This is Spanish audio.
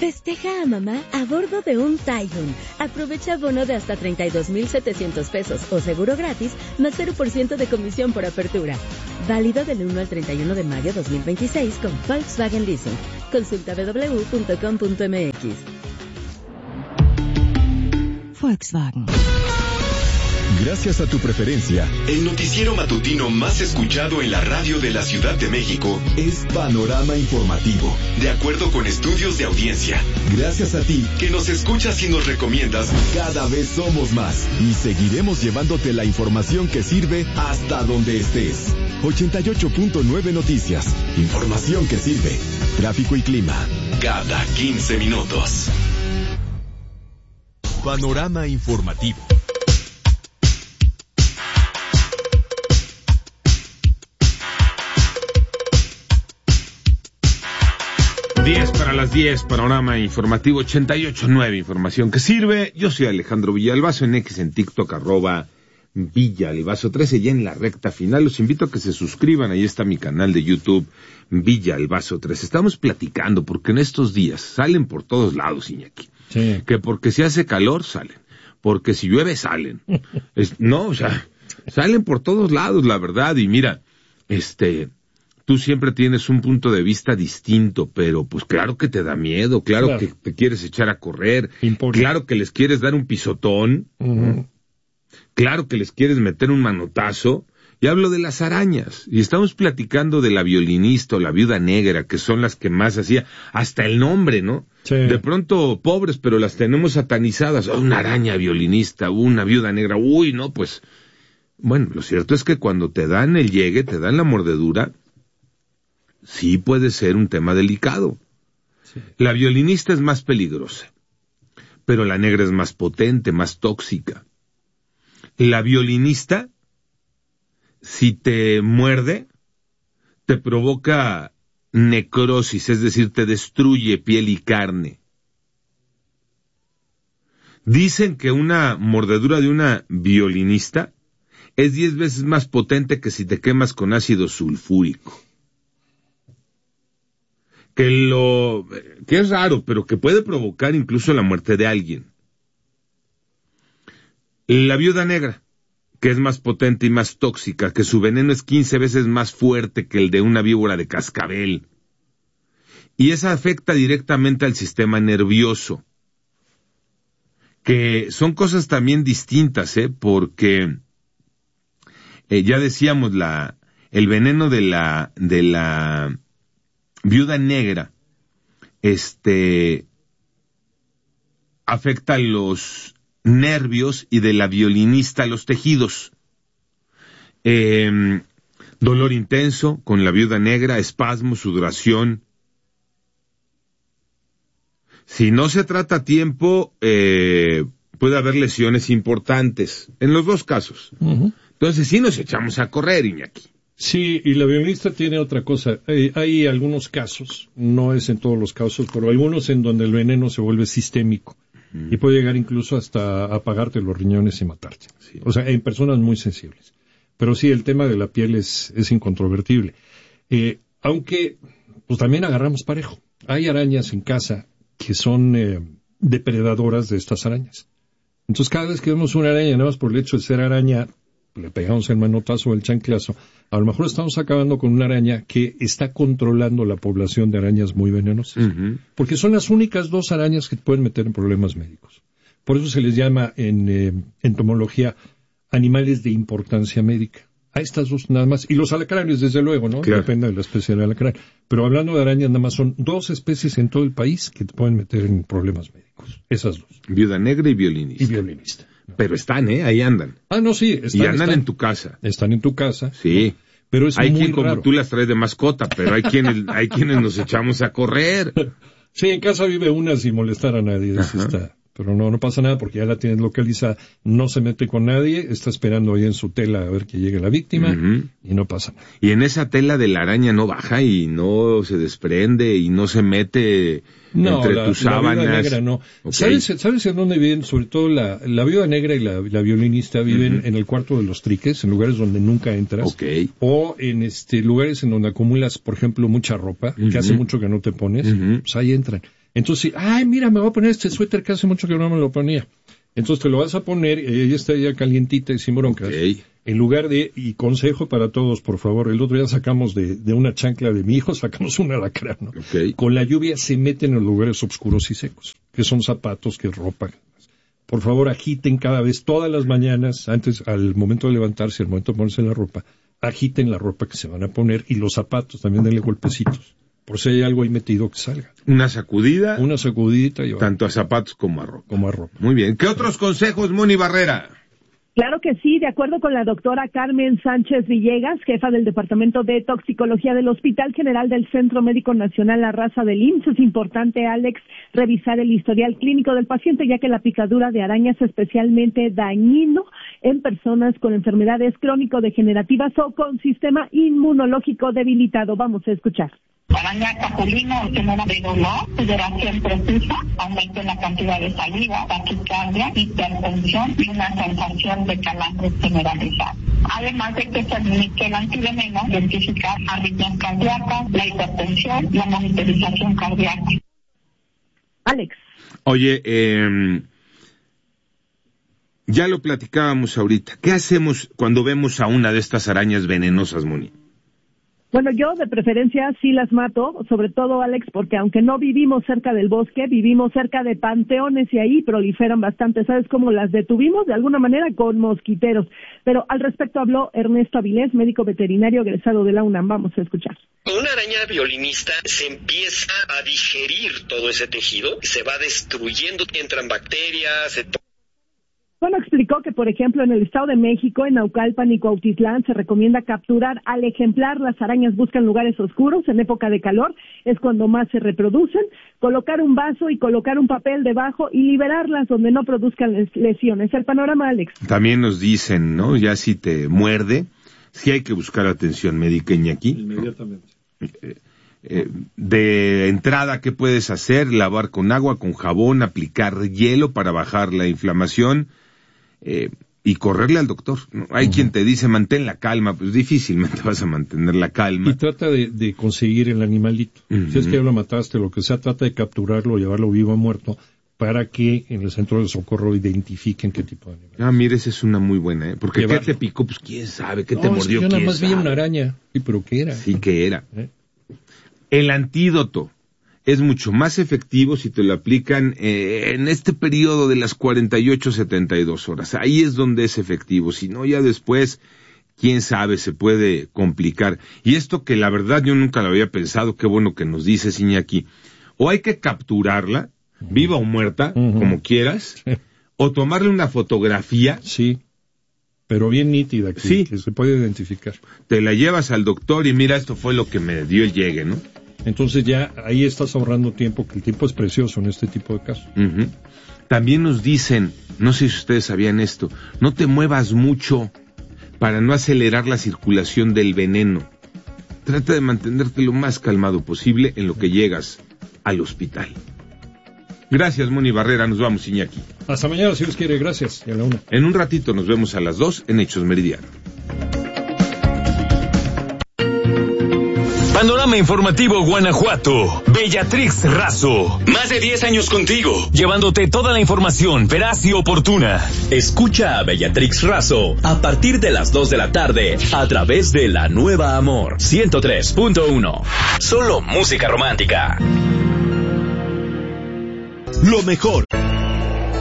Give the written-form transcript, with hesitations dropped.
Festeja a mamá a bordo de un Typhoon. Aprovecha bono de hasta 32,700 pesos o seguro gratis más 0% de comisión por apertura. Válido del 1 al 31 de mayo 2026 con Volkswagen Leasing. Consulta www.com.mx. Volkswagen. Gracias a tu preferencia, el noticiero matutino más escuchado en la radio de la Ciudad de México es Panorama Informativo. De acuerdo con estudios de audiencia. Gracias a ti, que nos escuchas y nos recomiendas. Cada vez somos más y seguiremos llevándote la información que sirve hasta donde estés. 88.9 Noticias. Información que sirve. Tráfico y clima. Cada 15 minutos. Panorama Informativo. Para las 10, Panorama Informativo 88.9, información que sirve. Yo soy Alejandro Villalbazo, en X, en TikTok, @Villalbazo 13, ya en la recta final. Los invito a que se suscriban, ahí está mi canal de YouTube, Villalbazo 13. Estamos platicando, porque en estos días salen por todos lados, Iñaki. Sí. Que porque si hace calor, salen. Porque si llueve, salen. Salen por todos lados, la verdad. Y mira, tú siempre tienes un punto de vista distinto, pero pues claro que te da miedo, claro. Que te quieres echar a correr, claro que les quieres dar un pisotón, claro que les quieres meter un manotazo, y hablo de las arañas, y estamos platicando de la violinista o la viuda negra, que son las que más hacía, hasta el nombre, ¿no? Sí. De pronto pobres, pero las tenemos satanizadas, una araña violinista, una viuda negra, no, pues, bueno, lo cierto es que cuando te dan el llegue, te dan la mordedura, sí puede ser un tema delicado. Sí. La violinista es más peligrosa, pero la negra es más potente, más tóxica. La violinista, si te muerde, te provoca necrosis, es decir, te destruye piel y carne. Dicen que una mordedura de una violinista es 10 veces más potente que si te quemas con ácido sulfúrico. Que es raro, pero que puede provocar incluso la muerte de alguien. La viuda negra, que es más potente y más tóxica, que su veneno es 15 veces más fuerte que el de una víbora de cascabel. Y esa afecta directamente al sistema nervioso. Que son cosas también distintas, porque ya decíamos, el veneno de la viuda negra, afecta a los nervios, y de la violinista a los tejidos. Dolor intenso con la viuda negra, espasmo, sudoración. Si no se trata a tiempo, puede haber lesiones importantes, en los dos casos. Uh-huh. Entonces sí nos echamos a correr, Iñaki. Sí, y la violinista tiene otra cosa. Hay algunos casos, no es en todos los casos, pero algunos en donde el veneno se vuelve sistémico y puede llegar incluso hasta apagarte los riñones y matarte. Sí. O sea, en personas muy sensibles. Pero sí, el tema de la piel es incontrovertible. Aunque, pues también agarramos parejo. Hay arañas en casa que son depredadoras de estas arañas. Entonces, cada vez que vemos una araña, nada más por el hecho de ser araña, le pegamos el manotazo o el chanclazo, a lo mejor estamos acabando con una araña que está controlando la población de arañas muy venenosas. Uh-huh. Porque son las únicas 2 arañas que te pueden meter en problemas médicos. Por eso se les llama en entomología animales de importancia médica. A estas 2 nada más. Y los alacranes, desde luego, ¿no? Claro. Depende de la especie del alacrán. Pero hablando de arañas, nada más son 2 especies en todo el país que te pueden meter en problemas médicos. Esas 2. Viuda negra y violinista. Pero están, ahí andan. Ah, no, sí. Y andan en tu casa. Están en tu casa. Sí. Pero es hay muy quien raro. Como tú las traes de mascota, pero hay quienes nos echamos a correr. Sí, en casa vive una sin molestar a nadie. Pero no pasa nada porque ya la tienes localizada. No se mete con nadie, está esperando ahí en su tela a ver que llegue la víctima, uh-huh. Y no pasa nada. Y en esa tela de la araña no baja y no se desprende y no se mete entre tus sábanas. La viuda negra no. Okay. ¿Sabes en dónde viven? Sobre todo la viuda negra y la violinista viven uh-huh. en el cuarto de los triques, en lugares donde nunca entras. Okay. O en lugares en donde acumulas, por ejemplo, mucha ropa, uh-huh. que hace mucho que no te pones, uh-huh. pues ahí entran. Entonces, ay, mira, me voy a poner este suéter que hace mucho que no me lo ponía. Entonces te lo vas a poner, ella está ya calientita y sin broncas. Okay. En lugar de, y consejo para todos, por favor, el otro día sacamos de una chancla de mi hijo, sacamos un alacrán, ¿no? Okay. Con la lluvia se meten en lugares oscuros y secos, que son zapatos, que es ropa. Por favor, agiten cada vez, todas las mañanas, antes, al momento de levantarse, al momento de ponerse la ropa, agiten la ropa que se van a poner y los zapatos también denle golpecitos. Por si hay algo ahí metido que salga. Una sacudida. Una sacudidita. Tanto a zapatos como a ropa. Como a ropa. Muy bien. ¿Qué otros consejos, Moni Barrera? Claro que sí, de acuerdo con la doctora Carmen Sánchez Villegas, jefa del Departamento de Toxicología del Hospital General del Centro Médico Nacional La Raza del IMSS, es importante, Alex, revisar el historial clínico del paciente, ya que la picadura de araña es especialmente dañino en personas con enfermedades crónico-degenerativas o con sistema inmunológico debilitado. Vamos a escuchar. Araña capulina o temor de dolor, sudoración profusa, aumento en la cantidad de saliva, taquicardia, hipertensión y una sensación de calambres generalizada. Además de que permite el antiveneno identificar arritmias cardíacas, la hipertensión, la monitorización cardíaca. Alex. Oye, ya lo platicábamos ahorita. ¿Qué hacemos cuando vemos a una de estas arañas venenosas, Moni? Bueno, yo de preferencia sí las mato, sobre todo, Alex, porque aunque no vivimos cerca del bosque, vivimos cerca de panteones y ahí proliferan bastante. ¿Sabes cómo las detuvimos? De alguna manera con mosquiteros. Pero al respecto habló Ernesto Avilés, médico veterinario egresado de la UNAM. Vamos a escuchar. Una araña violinista se empieza a digerir todo ese tejido, se va destruyendo, entran bacterias, Bueno, explicó que, por ejemplo, en el Estado de México, en Naucalpan y Cuautitlán, se recomienda capturar al ejemplar. Las arañas buscan lugares oscuros, en época de calor, es cuando más se reproducen, colocar un vaso y colocar un papel debajo y liberarlas donde no produzcan lesiones. El panorama, Alex. También nos dicen, ¿no? Ya si te muerde, sí hay que buscar atención médica, Iñaki. Inmediatamente. De entrada, ¿qué puedes hacer? Lavar con agua, con jabón, aplicar hielo para bajar la inflamación. Y correrle al doctor, ¿no? Hay quien te dice mantén la calma, pues difícilmente vas a mantener la calma. Y trata de conseguir el animalito. Si es que ya lo mataste, lo que sea, trata de capturarlo, llevarlo vivo o muerto, para que en el centro de socorro identifiquen qué tipo de animal. Ah, mira, esa es una muy buena, porque llevarlo. ¿Qué te picó? Pues quién sabe, ¿qué te mordió? Es que yo nada más vi una araña. Sí, pero ¿qué era? Sí, ¿qué era? El antídoto es mucho más efectivo si te lo aplican en este periodo de las 48-72 horas. Ahí es donde es efectivo. Si no, ya después, quién sabe, se puede complicar. Y esto que la verdad yo nunca lo había pensado, qué bueno que nos dices, Iñaki. O hay que capturarla, viva o muerta, como quieras, o tomarle una fotografía. Sí, pero bien nítida, que se puede identificar. Te la llevas al doctor y mira, esto fue lo que me dio el llegue, ¿no? Entonces ya ahí estás ahorrando tiempo, que el tiempo es precioso en este tipo de casos. También nos dicen, no sé si ustedes sabían esto, no te muevas mucho para no acelerar la circulación del veneno. Trata de mantenerte lo más calmado posible en lo que llegas al hospital. Gracias, Moni Barrera, nos vamos, Iñaki. Hasta mañana, si Dios quiere, gracias. Y a la 1. En un ratito nos vemos a las 2 en Hechos Meridiano. Panorama Informativo Guanajuato. Bellatrix Razo. Más de 10 años contigo. Llevándote toda la información veraz y oportuna. Escucha a Bellatrix Razo a partir de las 2 de la tarde a través de La Nueva Amor 103.1. Solo música romántica. Lo mejor